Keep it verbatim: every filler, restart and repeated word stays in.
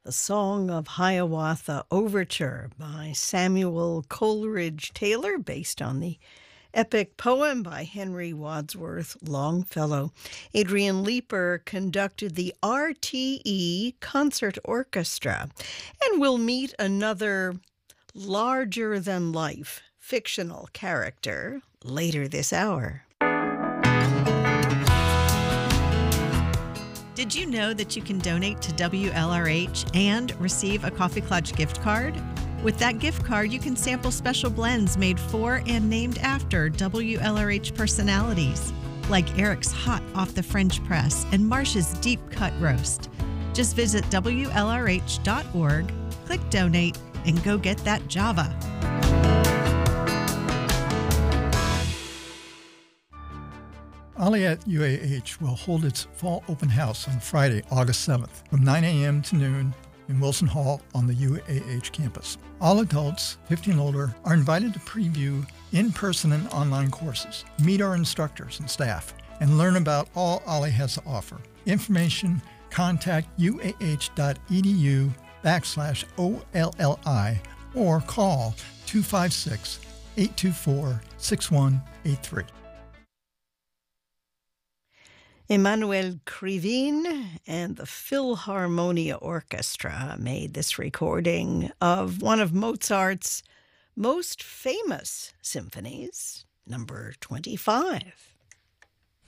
The Song of Hiawatha Overture by Samuel Coleridge Taylor, based on the epic poem by Henry Wadsworth Longfellow. Adrian Leeper conducted the R T E Concert Orchestra, and we'll meet another larger-than-life fictional character later this hour. Did you know that you can donate to W L R H and receive a Coffee Clutch gift card? With that gift card, you can sample special blends made for and named after W L R H personalities, like Eric's Hot Off the French Press and Marsh's Deep Cut Roast. Just visit W L R H dot org, click Donate, and go get that Java. Aliat U A H will hold its fall open house on Friday, August seventh, from nine a.m. to noon in Wilson Hall on the U A H campus. All adults, fifteen and older, are invited to preview in-person and online courses, meet our instructors and staff, and learn about all Ali has to offer. Information, contact uah.edu backslash OLLI or call two five six, eight two four, six one eight three. Emmanuel Krivine and the Philharmonia Orchestra made this recording of one of Mozart's most famous symphonies, number twenty-five.